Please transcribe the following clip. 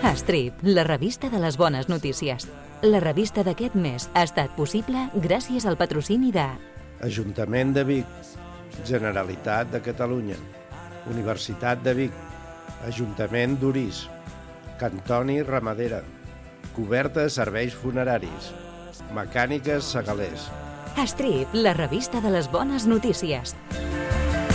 Strip, la revista de les bones notícies. La revista d'aquest mes ha estat possible gràcies al patrocini de Ajuntament de Vic, Generalitat de Catalunya, Universitat de Vic, Ajuntament d'Orís, Cantoni Ramadera, Cobertes Serveis Funeraris, Mecàniques Segalers. Strip, la revista de les bones notícies.